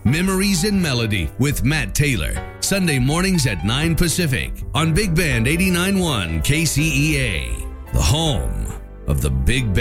Memories in Melody with Matt Taylor. Sunday mornings at 9 Pacific on Big Band 89.1 KCEA. The home of the Big Band.